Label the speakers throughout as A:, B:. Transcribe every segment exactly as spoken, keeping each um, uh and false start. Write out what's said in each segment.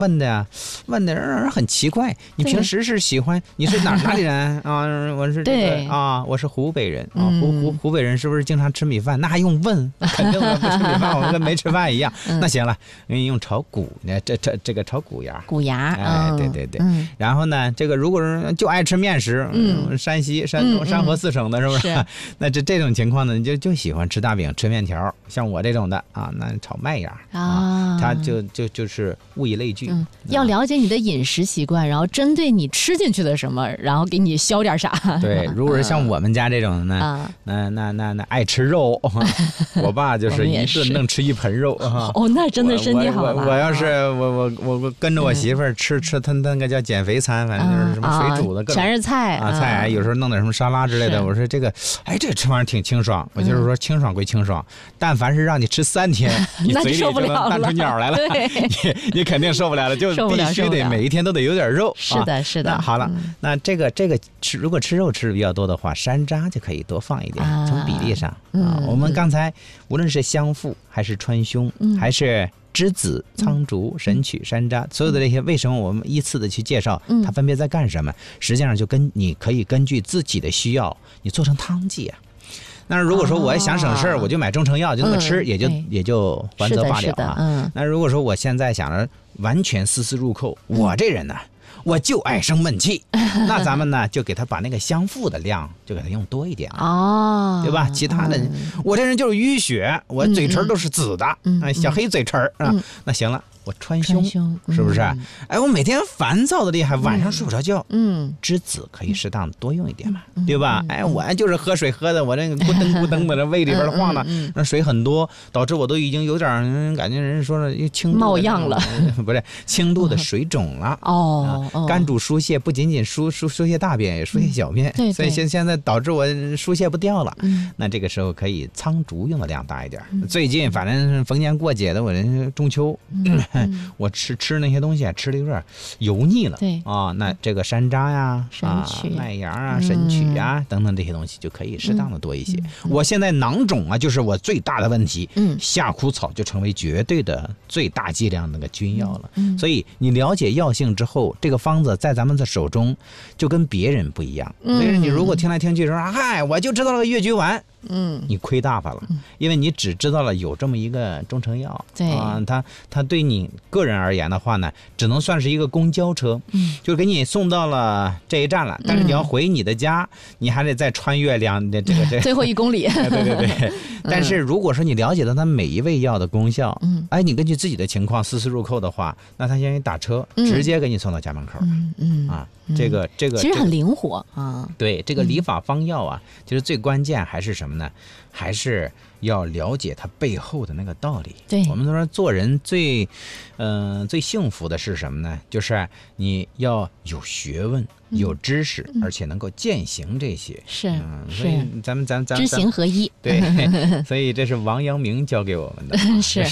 A: 问的呀，问的让人很奇怪。你平时是喜欢你是哪哪里人啊？我是这个啊，我是湖北人啊。湖湖湖北人是不是经常吃米饭？那还用问？肯定不吃米饭，我跟没吃饭一样。那行了，用炒骨，这这这个炒骨芽，
B: 骨芽，
A: 哎，对对对。然后呢，这个如果是就爱吃面食，嗯，山西、山东、山河四省的，是不是？那这这种情况呢，你就就喜欢吃大饼、吃面条，像我这种的啊，那炒麦芽啊，它就就就是物以类聚。
B: 嗯，要了解你的饮食习惯，然后针对你吃进去的什么，然后给你消点啥。
A: 对，如果是像我们家这种呢，啊、那那那那爱吃肉，我爸就是一顿能吃一盆肉。
B: 哦，那真的身体好了。
A: 我 我, 我, 我要是我我我跟着我媳妇儿吃、嗯、吃她那个叫减肥餐，反正就是什么水煮的各种、
B: 啊、全是菜
A: 啊菜，有时候弄点什么沙拉之类的。我说这个，哎，这吃完挺清爽。我就是说清爽归清爽，嗯、但凡是让你吃三天，你嘴里就能淡出鸟来了，你你肯定受不了了，就必须得每一天都得有点肉。
B: 是的，啊、是的。
A: 那好了，嗯、那这个这个吃，如果吃肉吃的比较多的话，山楂就可以多放一点，啊、从比例上啊。嗯、我们刚才无论是香附还是川芎，嗯、还是栀子、苍竹、神曲、山楂，所有的这些，为什么我们依次的去介绍它分别在干什么？实际上就跟你可以根据自己的需要，你做成汤剂啊。那如果说我想省事儿，我就买中成药，就那么吃，也就也就还则罢了啊。嗯。那如果说我现在想着完全丝丝入扣，我这人呢，我就爱生闷气，那咱们呢就给他把那个香附的量就给他用多一点哦，对吧？其他的，我这人就是淤血，我嘴唇都是紫的，啊，小黑嘴唇啊，那行了。我川芎是不是？嗯、哎，我每天烦躁的厉害，晚上睡不着觉。嗯，栀子可以适当的多用一点嘛，嗯、对吧？嗯、哎，我就是喝水喝的，我这个咕噔咕噔的，这胃里边晃的，嗯、那水很多，导致我都已经有点感觉人说了轻度
B: 冒样了，
A: 不是轻度的水肿了。哦，啊、肝主疏泄，不仅仅疏疏疏泄大便，也疏泄小便。嗯、所以现现在导致我疏泄不掉了。嗯、那这个时候可以苍竹用的量大一点。嗯、最近反正逢年过节的，我人中秋。嗯嗯、我吃吃那些东西啊，吃的有点油腻了。对啊，那这个山楂呀、啊麦芽啊、神曲呀、嗯、等等这些东西就可以适当的多一些。嗯嗯、我现在囊肿啊，就是我最大的问题。嗯，夏枯草就成为绝对的最大剂量那个君药了。嗯，所以你了解药性之后，这个方子在咱们的手中就跟别人不一样。嗯，所以你如果听来听去说，嗨，我就知道了个越橘丸。嗯，你亏大发了，因为你只知道了有这么一个中成药，对啊，它它对你个人而言的话呢，只能算是一个公交车，嗯，就给你送到了这一站了，但是你要回你的家，你还得再穿越两这个这
B: 最后一公里，
A: 对对对。但是如果说你了解到它每一味药的功效，嗯，哎，你根据自己的情况丝丝入扣的话，那它先给你打车，直接给你送到家门口，嗯嗯啊。这个这个
B: 其实很灵活啊。
A: 对，这个理法方药啊，其实最关键还是什么呢？还是要了解它背后的那个道理。对，我们都说做人最，嗯、呃，最幸福的是什么呢？就是你要有学问、有知识，嗯、而且能够践行这些。是，嗯，所以咱们咱咱
B: 知行合一。
A: 对，所以这是王阳明教给我们的。
B: 是。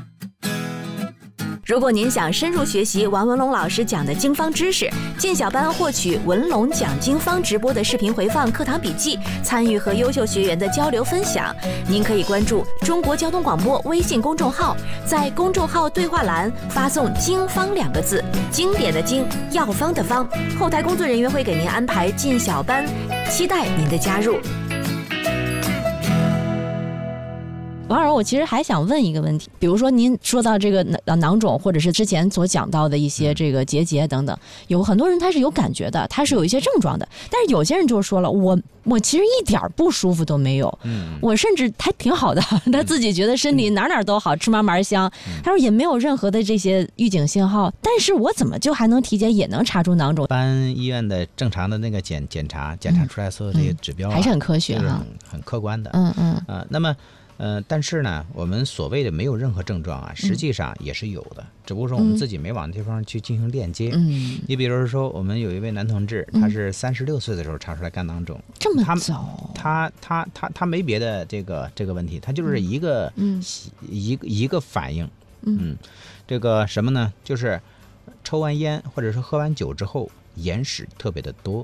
C: 如果您想深入学习王文龙老师讲的经方知识，进小班获取文龙讲经方直播的视频回放、课堂笔记，参与和优秀学员的交流分享，您可以关注中国交通广播微信公众号，在公众号对话栏发送“经方”两个字，经典的经，药方的方，后台工作人员会给您安排进小班，期待您的加入。
B: 王老师，我其实还想问一个问题，比如说您说到这个囊肿，或者是之前所讲到的一些这个结节等等，有很多人他是有感觉的，他是有一些症状的，但是有些人就说了，我我其实一点不舒服都没有，嗯，我甚至还挺好的，他自己觉得身体哪哪都好，吃嘛嘛香，他说也没有任何的这些预警信号，但是我怎么就还能体检也能查出囊肿？
A: 一般医院的正常的那个检检查检查出来所有这些指标、啊嗯、
B: 还是很科学哈、
A: 啊，很客观的，嗯嗯呃，那么。呃，但是呢，我们所谓的没有任何症状啊，实际上也是有的，嗯、只不过说我们自己没往地方去进行链接。嗯，你比如说，我们有一位男同志，他是三十六岁的时候查出来肝囊肿，
B: 这么早？
A: 他他他他没别的这个这个问题，他就是一个、嗯、一个一个反应，嗯，嗯这个什么呢？就是抽完烟或者是喝完酒之后，眼屎特别的多。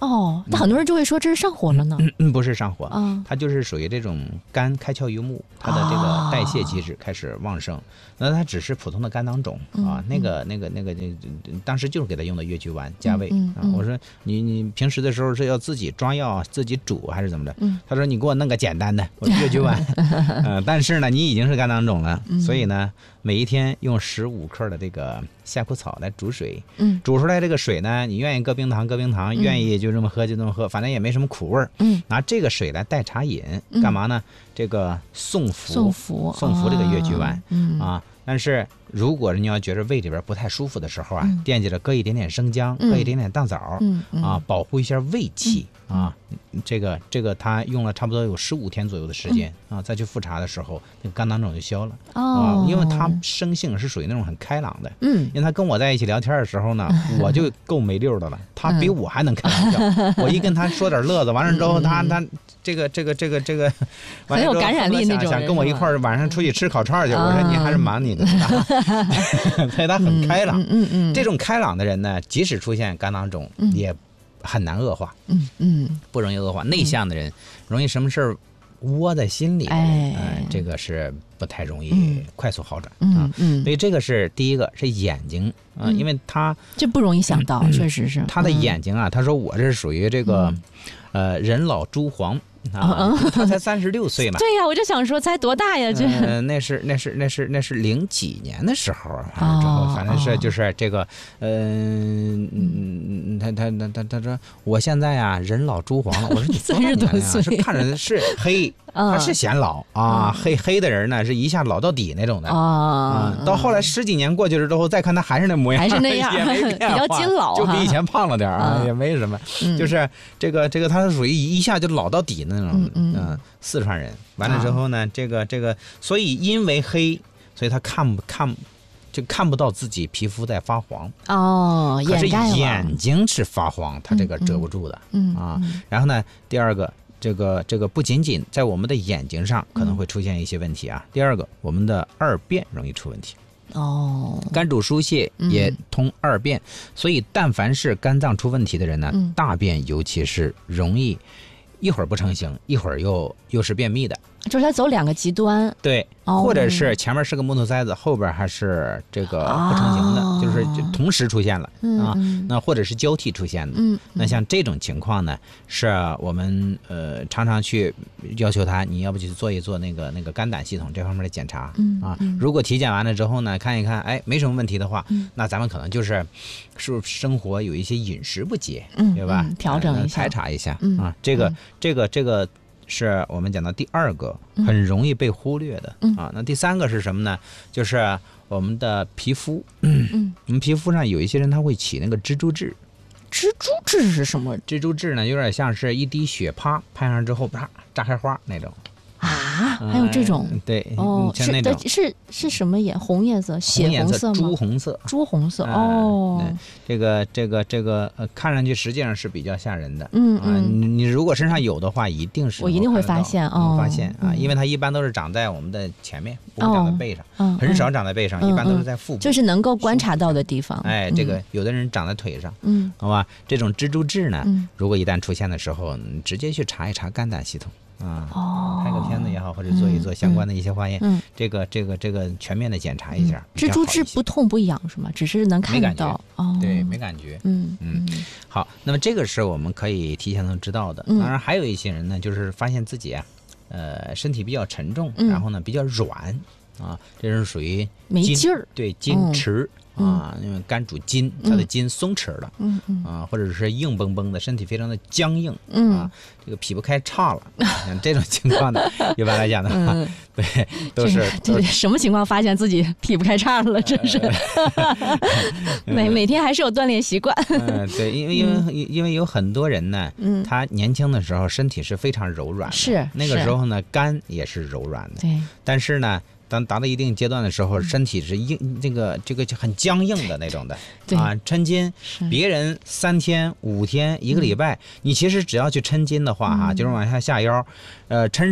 B: 哦，那很多人就会说这是上火了呢。
A: 嗯嗯，不是上火，
B: 啊，
A: 它就是属于这种肝开窍于目，它的这个代谢机制开始旺盛。那它只是普通的肝囊肿啊，那个那个那个那当时就是给他用的越橘丸加味啊。我说你你平时的时候是要自己抓药自己煮还是怎么着？他说你给我弄个简单的，我说越橘丸。呃，但是呢，你已经是肝囊肿了，所以呢，每一天用十五克的这个夏枯草来煮水，
B: 嗯，
A: 煮出来这个水呢，你愿意搁冰糖搁冰糖，愿意就这么喝就这么喝，反正也没什么苦味儿。
B: 嗯，
A: 拿这个水来代茶饮，干嘛呢？这个送服
B: 送服
A: 送服这个越橘丸，
B: 嗯
A: 啊。但是如果你要觉得胃里边不太舒服的时候啊，
B: 嗯、
A: 惦记着搁一点点生姜，
B: 嗯、
A: 搁一点点大枣，
B: 嗯嗯、
A: 啊，保护一下胃气、嗯、啊。这个这个他用了差不多有十五天左右的时间、嗯、啊，再去复查的时候，那个肝囊肿就消了、
B: 哦、
A: 啊。因为他生性是属于那种很开朗的，
B: 嗯，
A: 因为他跟我在一起聊天的时候呢，我就够没溜的了，他比我还能开玩笑。嗯、我一跟他说点乐子，完了之后他、嗯、他这个这个这个这个
B: 很有感染力那种人，
A: 想跟我一块儿晚上出去吃烤串去。我说你还是忙你的，所以他很开朗。
B: 嗯嗯嗯，
A: 这种开朗的人呢，即使出现肝囊肿，也很难恶化。
B: 嗯嗯，
A: 不容易恶化。内向的人容易什么事儿窝在心里，
B: 哎、
A: 呃，这个是不太容易快速好转、
B: 嗯、
A: 啊。
B: 嗯，
A: 所以这个是第一个是眼睛啊、呃，因为他
B: 这不容易想到，
A: 嗯、
B: 确实是
A: 他的眼睛啊。他说我这是属于这个、嗯、呃人老珠黄。啊，他才三十六岁嘛。
B: 对呀、啊，我就想说，才多大呀？这、
A: 呃、那是那是那是那是零几年的时候，反正之后反正是就是这个，嗯、呃、嗯，他他他他他说我现在啊人老珠黄了。我说你
B: 三十多岁，
A: 是看着是黑，他是显老啊，
B: 嗯、
A: 黑黑的人呢是一下老到底那种的
B: 啊、
A: 嗯。到后来十几年过去了之后，再看他还是那模样，
B: 还是那样，
A: 也没变化，
B: 比较金老，
A: 就比以前胖了点啊，
B: 嗯、
A: 也没什么，
B: 嗯、
A: 就是这个这个他是属于一下就老到底的那种。
B: 嗯嗯、
A: 呃，四川人完了之后呢，啊、这个这个，所以因为黑，所以他看不看就看不到自己皮肤在发黄
B: 哦，
A: 可是眼睛是发黄，他这个遮不住的，
B: 嗯
A: 啊。然后呢，第二个，这个这个不仅仅在我们的眼睛上可能会出现一些问题啊，嗯、第二个，我们的二便容易出问题。
B: 哦，
A: 肝主疏泄也通二便，嗯、所以但凡是肝脏出问题的人呢，嗯、大便尤其是容易。一会儿不成形，一会儿又又是便秘的，
B: 就是他走两个极端，
A: 对，
B: 哦、
A: 或者是前面是个木头塞子，后边还是这个不成形的，哦、就是就同时出现了、
B: 嗯、
A: 啊，那或者是交替出现的，
B: 嗯，
A: 那像这种情况呢，是我们呃常常去要求他，你要不去做一做那个那个肝胆系统这方面的检查，
B: 嗯
A: 啊，如果体检完了之后呢，看一看，哎，没什么问题的话，嗯、那咱们可能就是是生活有一些饮食不节，
B: 嗯，
A: 对吧？
B: 嗯、调整一下，
A: 排查一下、
B: 嗯、
A: 啊，这个。这个这个是我们讲的第二个很容易被忽略的、
B: 嗯、
A: 啊。那第三个是什么呢？就是我们的皮肤。嗯，我们皮肤上有一些人他会起那个蜘蛛痣。
B: 蜘蛛痣是什么？
A: 蜘蛛痣呢，有点像是一滴血啪拍上之后啪炸开花那种。
B: 啊，还有这种、
A: 嗯、对
B: 哦，
A: 像那种
B: 是是是什么颜？红颜色、血红色吗？
A: 朱红色，
B: 朱红色哦。
A: 嗯、这个这个这个呃，看上去实际上是比较吓人的。
B: 嗯嗯、
A: 啊，你你如果身上有的话，一定是
B: 我一定会发现哦，
A: 发现啊，
B: 嗯、
A: 因为它一般都是长在我们的前面，不会长在背上，
B: 哦、
A: 很少长在背上，
B: 嗯、
A: 一般都是在腹部，
B: 就是能够观察到的地方。
A: 哎，这个有的人长在腿上，
B: 嗯，
A: 好吧，这种蜘蛛痣呢，
B: 嗯、
A: 如果一旦出现的时候，你直接去查一查肝胆系统。啊，
B: 哦，
A: 拍个片子也好，或者做一做相关的一些化验，
B: 嗯，
A: 这个这个这个全面的检查一下。
B: 嗯、蜘蛛痣不痛不痒是吗？只是能看得到，
A: 哦，对，没感觉。
B: 嗯
A: 嗯，好，那么这个是我们可以提前能知道的。
B: 嗯、
A: 当然，还有一些人呢，就是发现自己啊，呃，身体比较沉重，
B: 嗯、
A: 然后呢比较软啊，这是属于
B: 没劲儿，
A: 对，筋迟。
B: 嗯、
A: 啊，因为肝主筋，它的筋松弛了，
B: 嗯嗯
A: 啊，或者是硬绷绷的，身体非常的僵硬，
B: 嗯
A: 啊，这个劈不开叉了，像这种情况呢，一般来讲的话，
B: 嗯、
A: 对，都是
B: 这什么情况发现自己劈不开叉了？真是，每每天还是有锻炼习惯。
A: 嗯，对，因为因为、嗯、因为有很多人呢，
B: 嗯，
A: 他年轻的时候身体是非常柔软的，
B: 是
A: 那个时候呢，肝也是柔软的，
B: 对，
A: 但是呢。当达到一定阶段的时候，身体是硬，这个这个很僵硬的那种的，啊，抻筋，别人三天、五天、一个礼拜，嗯、你其实只要去抻筋的话，哈、啊，
B: 嗯、
A: 就是往下下腰，呃，抻上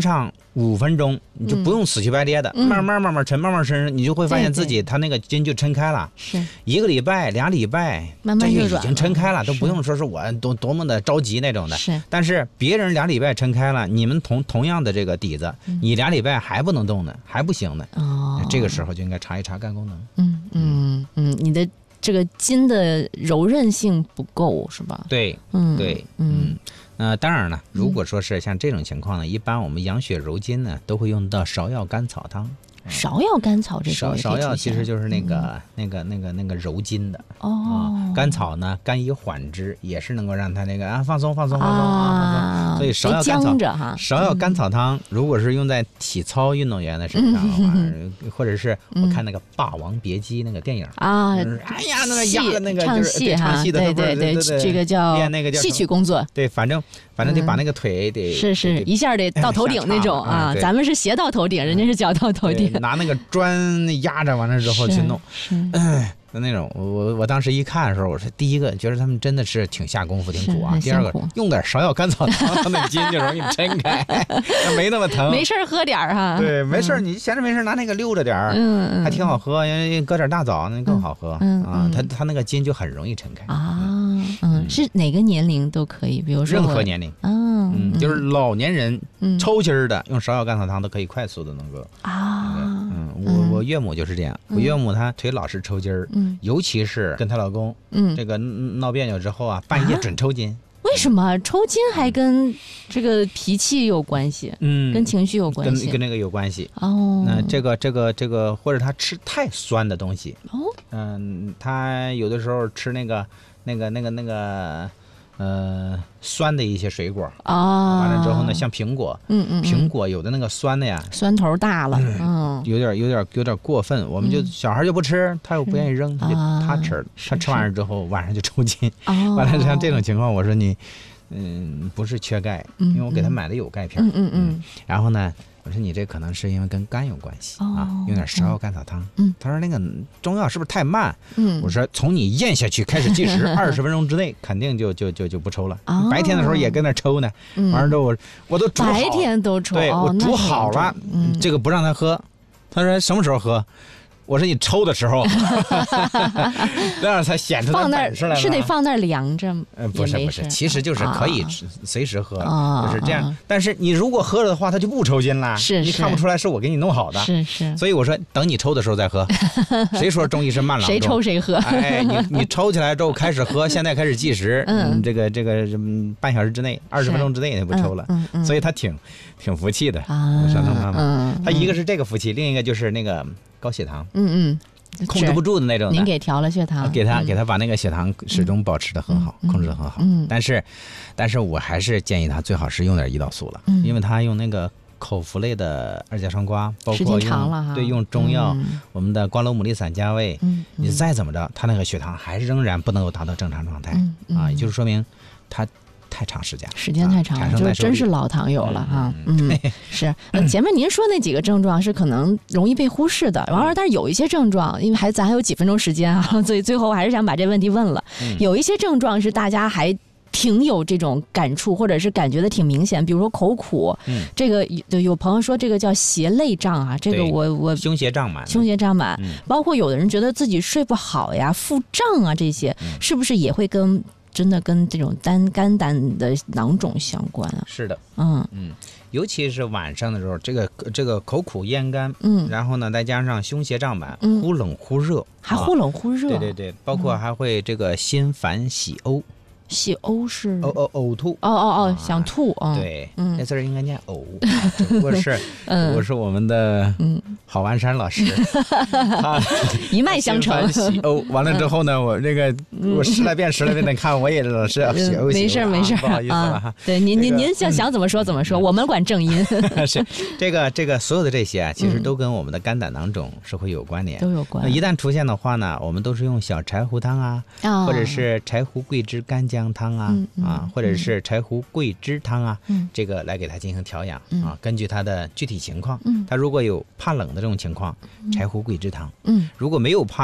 A: 五分钟，你就不用死乞白咧的，
B: 嗯、
A: 慢慢慢慢抻，慢慢抻，你就会发现自己它那个筋就抻开了。
B: 是
A: 一个礼拜、俩礼拜，
B: 慢慢就
A: 已经抻开了，都不用说是我多多么的着急那种的。
B: 是，
A: 但是别人俩礼拜抻开了，你们同同样的这个底子，嗯、你俩礼拜还不能动呢，还不行呢。哦，这个时候就应该查一查肝功能。
B: 嗯嗯嗯，你的这个筋的柔韧性不够是吧？
A: 对，嗯对，嗯。呃，当然了，如果说是像这种情况呢，一般我们养血柔筋呢，都会用到芍药甘草汤。
B: 芍药甘草这
A: 芍芍药其实就是那个、嗯、那个那个那个柔筋的哦、啊。甘草呢，甘以缓之，也是能够让它那个啊放松放松放松啊放松。所以芍药甘草芍药甘草汤，如果是用在体操运动员的身上的话，嗯、或者是我看那个《霸王别姬》那个电影啊，嗯、哎呀那个压的那个就是
B: 唱戏
A: 唱戏的，
B: 对对对，这个叫
A: 练那个叫
B: 戏曲工作。
A: 对，反正反正得把那个腿得、
B: 嗯、是是一下得到头顶那种啊，咱们是斜到头顶，人家是脚到头顶。
A: 拿那个砖压着完了之后去弄，哎，那种我我当时一看的时候，我说第一个觉得他们真的是挺下功夫，挺苦啊。第二个用点芍药甘草汤，他那筋就容易抻开，没那么疼。
B: 没事喝点哈。
A: 对，没事，你闲着没事拿那个溜着点儿，嗯，还挺好喝，搁点大枣那更好喝啊。他他那个筋就很容易抻开
B: 啊。嗯，是哪个年龄都可以，比如说
A: 任何年龄，嗯，就是老年人抽筋儿的，用芍药甘草汤都可以快速的能够啊。嗯，我我岳母就是这样，我岳母她腿老是抽筋儿，嗯，尤其是跟她老公，嗯，这个闹别扭之后啊，半夜准抽筋。
B: 为什么抽筋还跟这个脾气有关系？嗯，跟情绪有关系，
A: 跟跟那个有关系。哦，那这个这个这个，或者他吃太酸的东西。哦，嗯，他有的时候吃那个那个那个那个。呃，酸的一些水果啊，完了之后呢，像苹果，嗯嗯，苹果有的那个酸的呀，
B: 酸头大了，嗯，
A: 有点有点有点过分，我们就小孩就不吃，他又不愿意扔，他就他吃了，他吃完了之后晚上就抽筋，完了像这种情况，我说你，嗯，不是缺钙，因为我给他买的有钙片，嗯嗯嗯，然后呢。我说你这可能是因为跟肝有关系、哦、啊，用点芍药甘草汤。嗯，他说那个中药是不是太慢？嗯，我说从你咽下去开始计时，二十分钟之内肯定就就就就不抽了。哦、白天的时候也跟那抽呢，嗯、完了之后我我都煮好，
B: 白天都抽，
A: 对、哦、我煮好了、嗯，这个不让他喝。他说什么时候喝？我说你抽的时候，这样才显出
B: 放那
A: 本事来了。
B: 是得放那儿凉着吗？
A: 呃，不是不是，其实就是可以随时喝，啊、就是这样。但是你如果喝了的话，它就不抽筋了。
B: 是，
A: 你看不出来是我给你弄好的。
B: 是是。
A: 所以我说，等你抽的时候再喝。谁说中医是慢郎中？
B: 谁抽谁喝。
A: 哎，你你抽起来之后开始喝，现在开始计时，嗯，这个这个半小时之内，二十分钟之内也不抽了。嗯嗯。所以他挺挺服气的。啊。山东妈妈，他一个是这个服气，另一个就是那个。高血糖，嗯嗯，控制不住的那种的。
B: 您给调了血糖，
A: 给他、嗯、给他把那个血糖始终保持的很好，嗯、控制的很好。嗯，但是，但是我还是建议他最好是用点胰岛素了，嗯、因为他用那个口服类的二甲双胍，包括用对用中药，嗯、我们的瓜蒌牡蛎散加味，嗯，你再怎么着，他那个血糖还仍然不能够达到正常状态、嗯嗯、啊，也就是说明他。太长时间，
B: 时间太长了，就真是老糖友了哈。嗯，嗯是。呃，前面您说那几个症状是可能容易被忽视的，完了，但是有一些症状，因为还咱还有几分钟时间啊，所以最后我还是想把这问题问了。嗯、有一些症状是大家还挺有这种感触，或者是感觉的挺明显，比如说口苦，嗯，这个有有朋友说这个叫胁肋胀啊，这个我我
A: 胸胁胀满，
B: 胸胁胀满，嗯、包括有的人觉得自己睡不好呀、腹胀啊这些，嗯、是不是也会跟？真的跟这种单肝胆的囊肿相关啊？
A: 是的，嗯嗯，尤其是晚上的时候，这个这个口苦咽干，嗯，然后呢再加上胸胁胀满，嗯、忽冷忽热，
B: 还忽冷忽热、
A: 啊，对对对，包括还会这个心烦喜呕。
B: 喜呕是
A: 呕呕呕吐
B: 哦哦哦，想吐啊！
A: 对，嗯，那字儿应该念呕，只不过是我是我们的郝完山老师，他
B: 一脉相承。
A: 喜呕完了之后呢，我这个我十来遍十来遍的看，我也老是喜呕。
B: 没事没事，
A: 不好意思了哈。
B: 对，您您您想想怎么说怎么说，我们管正音。
A: 是这个这个所有的这些啊，其实都跟我们的肝胆囊肿是会有关联，
B: 都有关。
A: 一旦出现的话呢，我们都是用小柴胡汤啊，或者是柴胡桂枝干姜汤啊、嗯嗯、啊，或者是柴胡桂枝汤啊、嗯，这个来给它进行调养、嗯、啊。根据它的具体情况，嗯，它如果有怕冷的这种情况，柴胡桂枝汤，嗯，如果没有怕冷，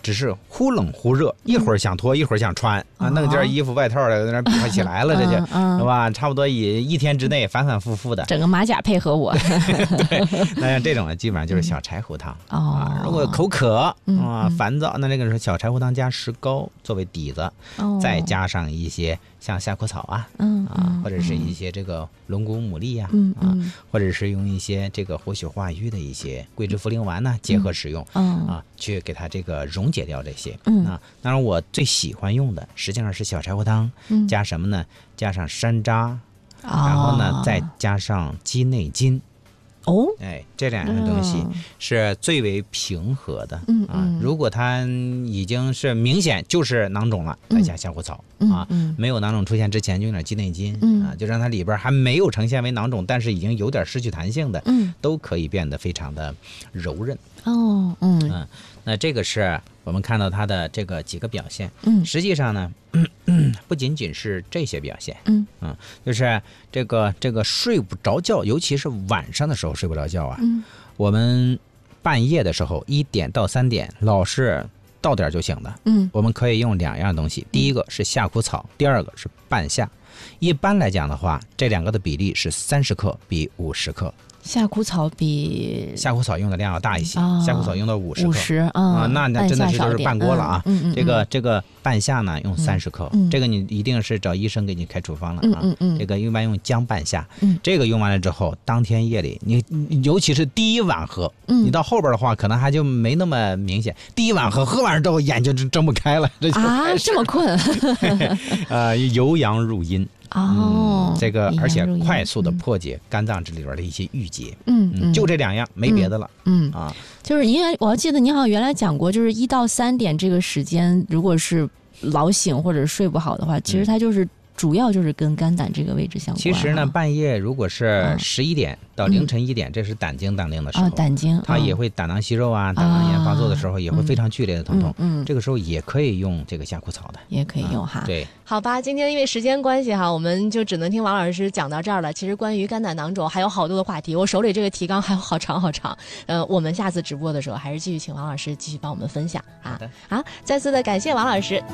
A: 只是忽冷忽热，一会儿想脱，一会儿想穿啊，弄件衣服外套的在那比划起来了，这就是吧？差不多以一天之内反反复复的，
B: 整个马甲配合我。
A: 对，那像这种呢，基本上就是小柴胡汤啊。如果口渴啊、烦躁，那这个是小柴胡汤加石膏作为底子，再加上一些像夏枯草啊，啊，或者是一些这个龙骨牡蛎呀，啊，或者是用一些这个活血化瘀的一些桂枝茯苓丸呢结合使用啊，去给它这个溶解掉这些。啊，当然我最喜欢用的实际上是小柴胡汤，加什么呢？加上山楂，然后呢再加上鸡内金。
B: 哦，
A: 哎，这两样东西是最为平和的、
B: 嗯、
A: 啊。如果它已经是明显就是囊肿了，再加夏枯草、
B: 嗯、
A: 啊、嗯。没有囊肿出现之前就用点鸡内金、嗯、啊，就让它里边还没有呈现为囊肿，但是已经有点失去弹性的，嗯，都可以变得非常的柔韧。
B: 哦，嗯
A: 嗯，那这个是我们看到它的这个几个表现。
B: 嗯，
A: 实际上呢，嗯嗯、不仅仅是这些表现。
B: 嗯
A: 嗯，就是这个这个睡不着觉，尤其是晚上的时候睡不着觉啊。
B: 嗯，
A: 我们半夜的时候一点到三点老是到点就醒的。
B: 嗯，
A: 我们可以用两样东西，第一个是夏枯草，第二个是半夏。一般来讲的话，这两个的比例是三十克比五十克。
B: 夏枯草比
A: 夏枯草用的量要大一些，
B: 哦、
A: 夏枯草用到五十克，
B: 五十啊，
A: 那那真的是就是半锅了啊。
B: 嗯嗯嗯、
A: 这个这个半夏呢用三十克、
B: 嗯，
A: 这个你一定是找医生给你开处方了啊。
B: 嗯嗯嗯、
A: 这个一般用姜半夏、
B: 嗯，
A: 这个用完了之后，当天夜里你尤其是第一晚喝，嗯、你到后边的话可能还就没那么明显。第一晚喝，喝完之后眼睛就睁不开了，这就
B: 啊这么困，
A: 呃，由阳入阴。
B: 哦、
A: 嗯，这个而且快速的破解肝脏这里边的一些郁结，
B: 嗯，嗯
A: 就这两样，没别的了，
B: 嗯
A: 啊，
B: 就是因为我要记得您好像原来讲过，就是一到三点这个时间，如果是老醒或者睡不好的话，其实它就是。主要就是跟肝胆这个位置相关。
A: 其实呢，半夜如果是十一点到凌晨一点，嗯、这是胆经当令的时候，
B: 啊、胆经
A: 它也会胆囊息肉啊，胆囊炎发作的时候也会非常剧烈的疼痛。
B: 嗯，嗯
A: 这个时候也可以用这个夏枯草的，
B: 也可以用哈。
A: 啊、对，
D: 好吧，今天因为时间关系哈，我们就只能听王老师讲到这儿了。其实关于肝胆囊肿还有好多的话题，我手里这个提纲还有好长好长。呃，我们下次直播的时候还是继续请王老师继续帮我们分享啊。好，再次的感谢王老师。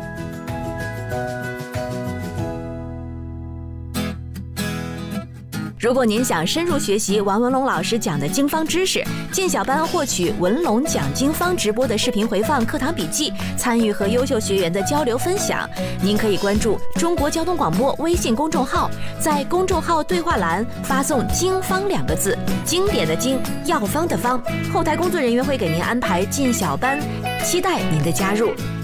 C: 如果您想深入学习王文龙老师讲的经方知识，进小班获取文龙讲经方直播的视频回放、课堂笔记，参与和优秀学员的交流分享，您可以关注中国交通广播微信公众号，在公众号对话栏发送“经方”两个字，经典的经，药方的方，后台工作人员会给您安排进小班，期待您的加入。